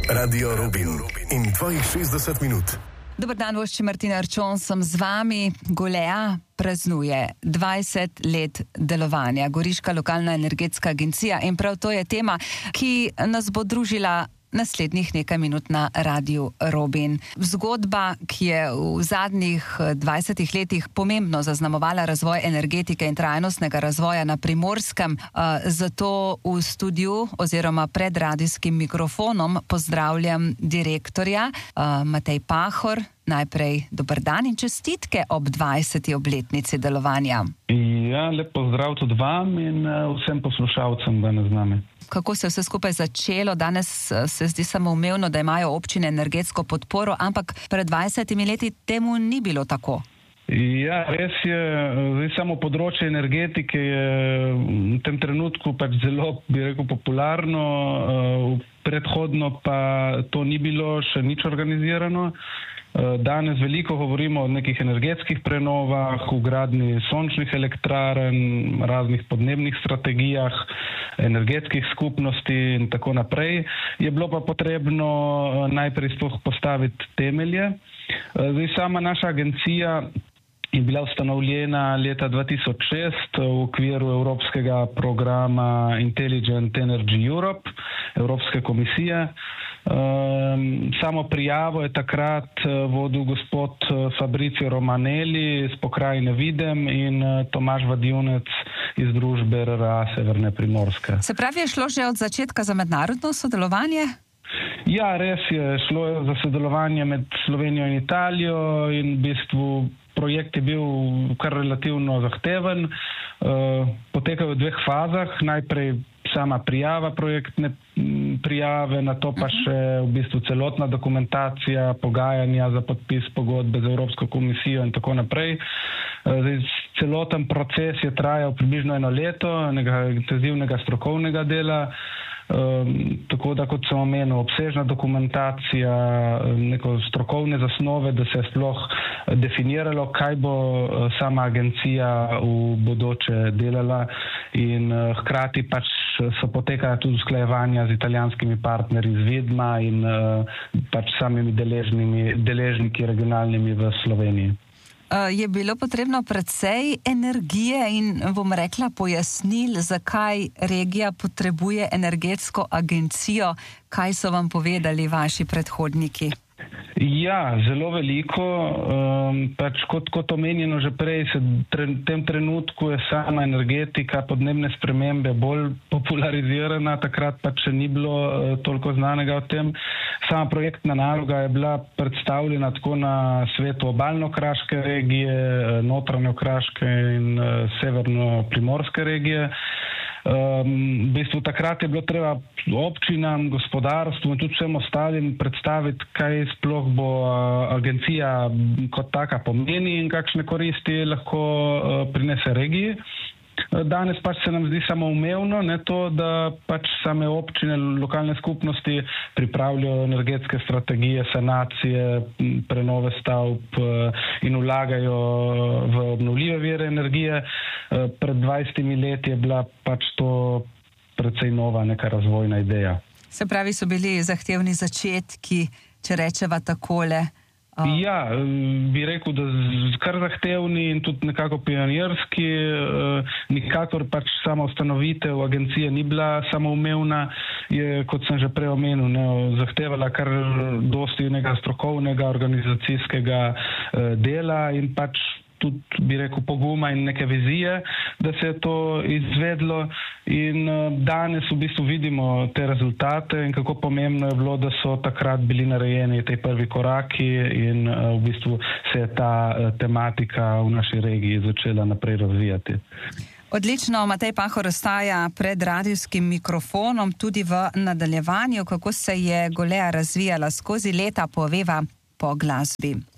Radio Rubin in tvojih 60 minut. Dobar dan, vošči Martina Arčon, sem z vami. Golea praznuje 20 let delovanja, Goriška lokalna energetska agencija, in prav to je tema, ki nas bo družila naslednjih nekaj minut na Radiu Rubin. Zgodba, ki je v zadnjih 20 letih pomembno zaznamovala razvoj energetike in trajnostnega razvoja na Primorskem. Zato v studiu oziroma pred radijskim mikrofonom pozdravljam direktorja Matej Pahor. Najprej dober dan in čestitke ob 20. obletnici delovanja. Ja, lep pozdrav tudi vam in vsem poslušalcem danes z nami. Kako se je vse skupaj začelo? Danes se zdi samoumevno, da imajo občine energetsko podporo, ampak pred 20 leti temu ni bilo tako. Ja, res je. Zdaj samo področje energetike je v tem trenutku pač zelo, bi rekel, popularno. Predhodno pa to ni bilo še nič organizirano. Danes veliko govorimo o nekih energetskih prenovah, v gradnji sončnih elektrarn, raznih podnebnih strategijah, energetskih skupnosti in tako naprej. Je bilo pa potrebno najprej sploh postaviti temelje. Zdaj sama naša agencija je bila ustanovljena leta 2006 v okviru evropskega programa Intelligent Energy Europe, Evropske komisije. Samo prijavo je takrat vodil gospod Fabrizio Romanelli iz pokrajine Videm in Tomaž Vadijunec iz družbe RRA Severne Primorske. Se pravi, je šlo že od začetka za mednarodno sodelovanje? Ja, res je. Šlo je za sodelovanje med Slovenijo in Italijo in v bistvu projekt je bil kar relativno zahteven. Potekal v dveh fazah. Najprej sama prijava projektne prijave, nato pa še v bistvu celotna dokumentacija, pogajanja za podpis pogodbe z Evropsko komisijo in tako naprej. Zdaj, celoten proces je trajal približno 1 leto, nekega intenzivnega strokovnega dela. Tako da, kot sem omenil, obsežna dokumentacija, neko strokovne zasnove, da se je sploh definiralo, kaj bo sama agencija v bodoče delala, in hkrati pač so potekala tudi usklajevanja z italijanskimi partnerji iz Vidma in pač samimi deležniki regionalnimi v Sloveniji. Je bilo potrebno precej energije in, bom rekla, pojasnil, zakaj regija potrebuje energetsko agencijo. Kaj so vam povedali vaši predhodniki? Ja, zelo veliko. Pač kot omenjeno že prej, v tem trenutku je sama energetika, podnebne spremembe bolj popularizirana. Takrat pač še ni bilo toliko znanega o tem. Sama projektna naloga je bila predstavljena tako na svetu obalno-kraške regije, notranjo-kraške in severno-primorske regije. V bistvu takrat je bilo treba občinam, gospodarstvu in tudi vsem ostalim predstaviti, kaj sploh bo agencija kot taka pomeni in kakšne koristi lahko prinese regiji. Danes pač se nam zdi samoumevno, to, da pač same občine, lokalne skupnosti pripravljajo energetske strategije, sanacije, prenove stavb in vlagajo v obnovljive vire energije. Pred 20 leti je bila pač to precej nova neka razvojna ideja. Se pravi, so bili zahtevni začetki, če rečeva takole? Ja, bi rekel, da kar zahtevni in tudi nekako pionirski. Nikakor pač sama ustanovitev agencije ni bila samoumevna. Je, kot sem že prej omenil, zahtevala kar dosti nekega strokovnega organizacijskega dela in pač tudi, bi rekel, poguma in neke vizije, da se je to izvedlo, in danes v bistvu vidimo te rezultate in kako pomembno je bilo, da so takrat bili narejeni te prvi koraki in v bistvu se je ta tematika v naši regiji začela naprej razvijati. Odlično, Matej Pahor ostaja pred radijskim mikrofonom tudi v nadaljevanju, kako se je Golea razvijala skozi leta, poveva po glasbi.